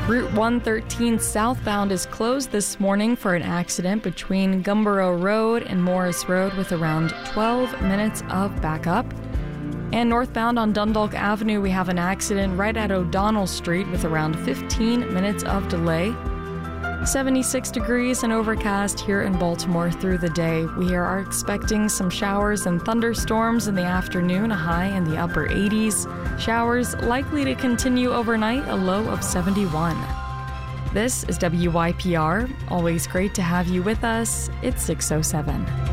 Route 113 southbound is closed this morning for an accident between Gumboro Road and Morris Road with around 12 minutes of backup. And northbound on Dundalk Avenue, we have an accident right at O'Donnell Street with around 15 minutes of delay. 76 degrees and overcast here in Baltimore through the day. We are expecting some showers and thunderstorms in the afternoon, a high in the upper 80s. Showers likely to continue overnight, a low of 71. This is WYPR. Always great to have you with us. It's 6:07.